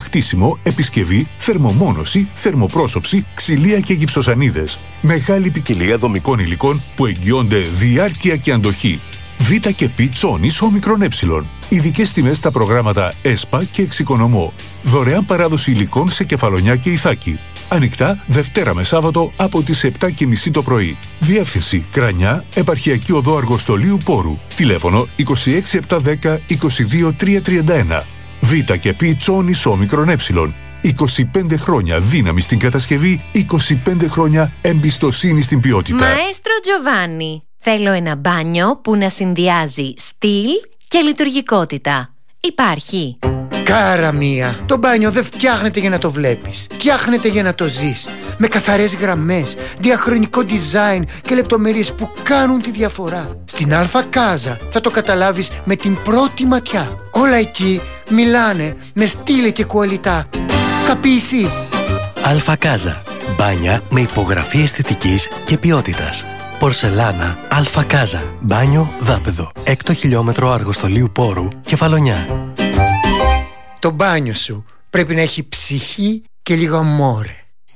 χτίσιμο, επισκευή, θερμομόνωση, θερμοπρόσωψη, ξυλία και γυψοσανίδες. Μεγάλη ποικιλία δομικών υλικών που εγγυώνται διάρκεια και αντοχή. Β και Π Τσόνης όμικρον ε. Ειδικές τιμές στα προγράμματα ΕΣΠΑ και Εξοικονομώ. Δωρεάν παράδοση υλικών σε Κεφαλονιά και Ιθάκη. Ανοιχτά Δευτέρα με Σάββατο από τις 7:30 το πρωί. Διεύθυνση Κρανιά, Επαρχιακή Οδό Αργοστολίου Πόρου. Τηλέφωνο 26710 22331. Β και Π Τσόνης όμικρον ε. 25 χρόνια δύναμη στην κατασκευή, 25 χρόνια εμπιστοσύνη στην ποιότητα. Μαέστρο Τζοβάνι. Θέλω ένα μπάνιο που να συνδυάζει στυλ και λειτουργικότητα. Υπάρχει. Κάρα μία, το μπάνιο δεν φτιάχνεται για να το βλέπεις. Φτιάχνεται για να το ζεις. Με καθαρές γραμμές, διαχρονικό design και λεπτομέρειες που κάνουν τη διαφορά. Στην Αλφα Κάζα θα το καταλάβεις με την πρώτη ματιά. Όλα εκεί μιλάνε με στήλε και κουαλιτά. Καπίσει. Αλφα Κάζα. Μπάνια με υπογραφή αισθητικής και ποιότητας. Πορσελάνα Αλφα Κάζα. Μπάνιο Δάπεδο. 6 χιλιόμετρο Αργοστολίου Πόρου, Κεφαλονιά. Το μπάνιο σου πρέπει να έχει ψυχή και λίγο αμόρε.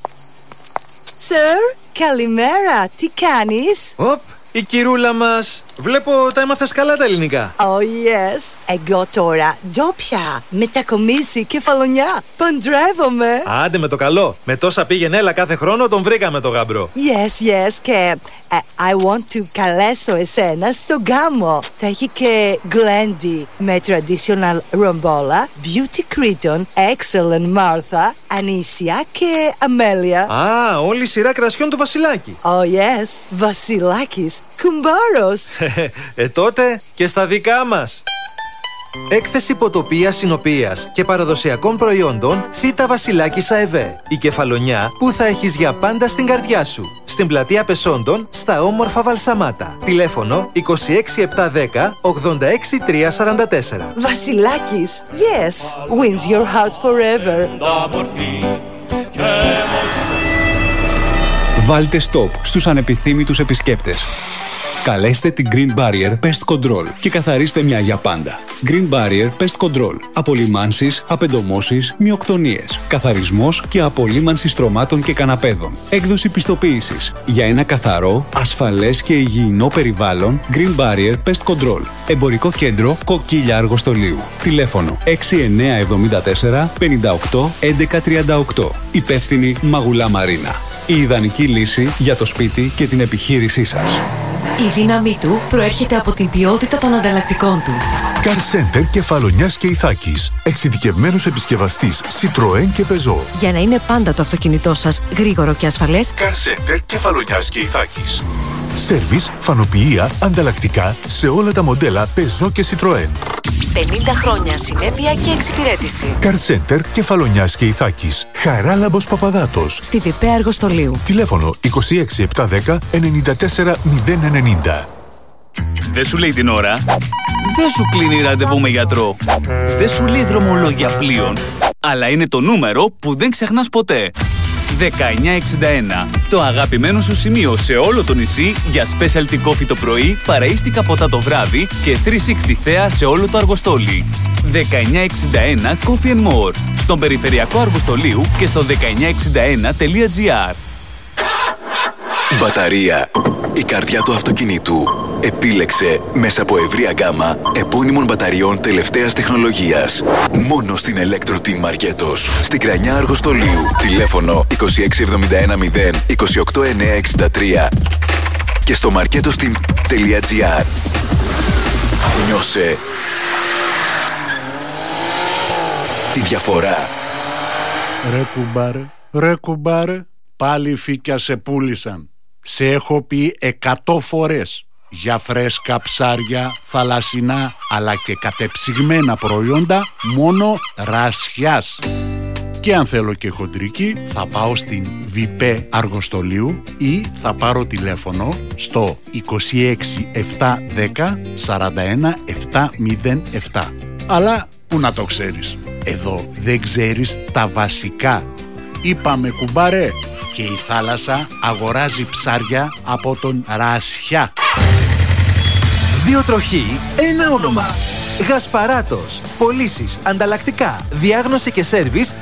Sir, καλημέρα, τι κάνεις? Η κυρούλα μας. Βλέπω τα έμαθες καλά τα ελληνικά. Oh yes, εγώ τώρα ντόπια, μετακομίσει Κεφαλονιά, παντρεύομαι. Άντε με το καλό. Με τόσα πήγαινε έλα κάθε χρόνο τον βρήκαμε το γαμπρό. Yes και I want to καλέσω εσένα στο γάμο. Θα έχει και γλέντι με traditional ρομβόλα, beauty Creton, excellent Martha, Ανήσια και Αμέλεια. Όλη η σειρά κρασιών του Βασιλάκη. Oh yes, Βασιλάκης, κουμπάρος. Τότε και στα δικά μας. Έκθεση ποτοπίας συνοπίας και παραδοσιακών προϊόντων Θήτα Βασιλάκης ΑΕΒ. Η Κεφαλονιά που θα έχεις για πάντα στην καρδιά σου. Στην πλατεία Πεσόντων, στα όμορφα Βαλσαμάτα. Τηλέφωνο 26710 86344. Βασιλάκης, yes, wins your heart forever. Βάλτε stop στους ανεπιθύμητους επισκέπτες. Καλέστε την Green Barrier Pest Control και καθαρίστε μια για πάντα. Green Barrier Pest Control. Απολυμάνσεις, απεντομώσεις, μυοκτονίες. Καθαρισμός και απολύμανση στρωμάτων και καναπέδων. Έκδοση πιστοποίησης. Για ένα καθαρό, ασφαλές και υγιεινό περιβάλλον, Green Barrier Pest Control. Εμπορικό κέντρο Κοκκίλια Αργοστολίου. Τηλέφωνο 6974 58 1138. Υπεύθυνη Μαγουλά Μαρίνα. Η ιδανική λύση για το σπίτι και την επιχείρησή σας. Η δύναμή του προέρχεται από την ποιότητα των ανταλλακτικών του. Car Center Κεφαλονιάς και Ιθάκης. Εξειδικευμένος επισκευαστής Citroën και Peugeot. Για να είναι πάντα το αυτοκίνητό σας γρήγορο και ασφαλές. Car Center Κεφαλονιάς και Ιθάκης. Σέρβις, φανοποιεία, ανταλλακτικά σε όλα τα μοντέλα Peugeot και Citroën. 50 χρόνια συνέπεια και εξυπηρέτηση. Car Center Κεφαλονιάς και Ιθάκης. Χαράλαμπος Παπαδάτος. Στη ΒΠ Αργοστολίου. Τηλέφωνο 26710 94 090. Δεν σου λέει την ώρα. Δεν σου κλείνει ραντεβού με γιατρό. Δεν σου λέει δρομολόγια πλοίων. Αλλά είναι το νούμερο που δεν ξεχνάς ποτέ. 1961. Το αγαπημένο σου σημείο σε όλο το νησί για specialty coffee το πρωί, παραΐστικα ποτά το βράδυ και 360 θέα σε όλο το Αργοστόλι. 1961 Coffee and More. Στον περιφερειακό Αργοστολίου και στο 1961.gr. Μπαταρία. Η καρδιά του αυτοκινήτου. Επίλεξε μέσα από ευρεία γκάμα επώνυμων μπαταριών τελευταίας τεχνολογίας. Μόνο στην Electro Team Μαρκέτος. Στην Κρανιά Αργοστολίου. Τηλέφωνο 26710 28963 και στο marketosteam.gr. Νιώσε τη διαφορά. Ρε κουμπάρε, πάλι φύκια σε πούλησαν. Σε έχω πει 100 φορές. Για φρέσκα ψάρια, θαλασσινά αλλά και κατεψυγμένα προϊόντα μόνο Ρασιάς. Και αν θέλω και χοντρική θα πάω στην ΒΠ Αργοστολίου ή θα πάρω τηλέφωνο στο 26710 41 707. Αλλά που να το ξέρεις, εδώ δεν ξέρεις τα βασικά. Είπαμε κουμπάρε, και η θάλασσα αγοράζει ψάρια από τον Ρασιά. Δύο τροχοί, ένα όνομα. Γασπαράτος. Πωλήσεις, ανταλλακτικά, διάγνωση και σέρβις